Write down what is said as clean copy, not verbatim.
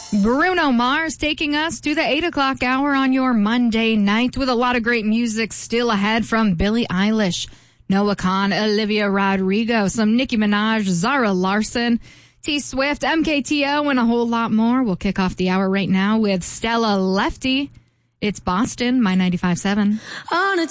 Bruno Mars taking us to the 8 o'clock hour on your Monday night with a lot of great music still ahead from Billie Eilish, Noah Kahan, Olivia Rodrigo, some Nicki Minaj, Zara Larsson, T Swift, MKTO, and a whole lot more. We'll kick off the hour right now with Stella Lefty. It's Boston, my 95.7.